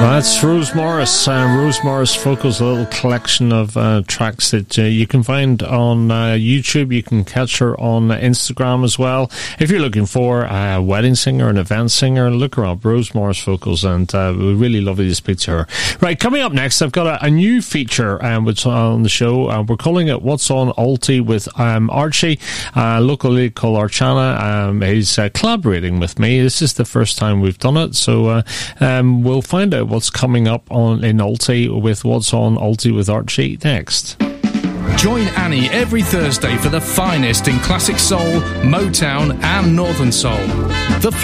That's Rose Morris. Rose Morris Vocals, a little collection of tracks that you can find on YouTube. You can catch her on Instagram as well. If you're looking for a wedding singer, an event singer, look her up, Rose Morris Vocals, and we're really lovely to speak to her. Right, coming up next, I've got a new feature which on the show. We're calling it What's on Alti with Archie, locally called Archana. He's collaborating with me. This is the first time we've done it, so we'll find out what's coming up in Alti with What's on Alti with Archie next. Join Annie every Thursday for the finest in classic soul, Motown and Northern Soul. The